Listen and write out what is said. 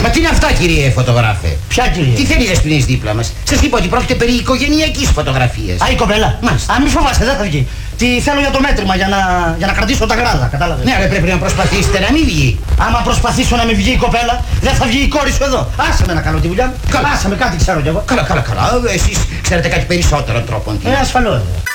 Μα τι είναι αυτά, κύριε φωτογράφε? Ποια, κύριε? Τι θέλει δεσποινής δίπλα μας? Σας είπα ότι πρόκειται περί οικογενειακής φωτογραφίας. Α, η κοπέλα. Μάλιστα. Α, μη φοβάσαι, δεν θα βγει. Τι θέλω για το μέτρημα για να κρατήσω τα γράδα, κατάλαβες? Ναι, αλλά πρέπει να προσπαθήσετε να μην βγει. Άμα προσπαθήσω να μην βγει η κοπέλα, δεν θα βγει η κόρη σου εδώ. Άσε με να κάνω τη δουλειά μου. Καλά. Άσε με, κάτι ξέρω κι εγώ. Καλά. Εσείς ξέρετε κάτι περισσότερο τρόπον. Ασφαλώς.